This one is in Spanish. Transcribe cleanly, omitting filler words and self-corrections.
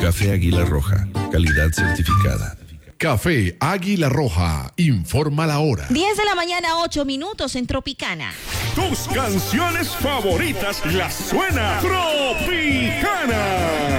Café Águila Roja, calidad certificada. Café Águila Roja, informa la hora. 10 de la mañana, 8 minutos en Tropicana. Tus canciones favoritas las suena Tropicana.